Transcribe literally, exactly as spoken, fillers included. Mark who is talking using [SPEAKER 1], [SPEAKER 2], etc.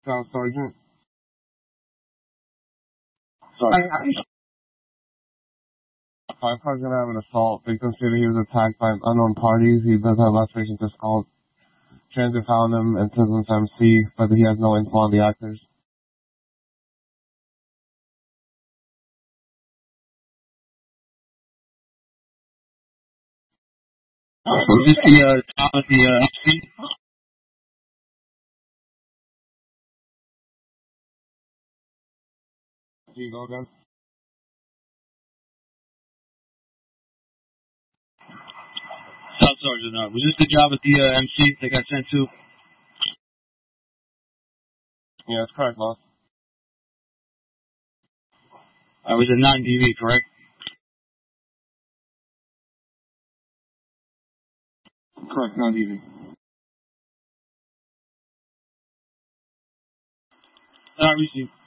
[SPEAKER 1] Staff Sergeant. Sorry. Five car's gonna have an assault. Victim stated he was attacked by unknown parties. He does have lacerations to skull. Transit found him and took him to M C, but he has no info on the actors. Was this the uh, top of the uh, M C? Here you go again. Staff Sergeant, uh, was this the job at the uh, M C they got sent to? Yeah, that's correct, boss. I was at nine D V, correct? Correct, nine D V. Not received.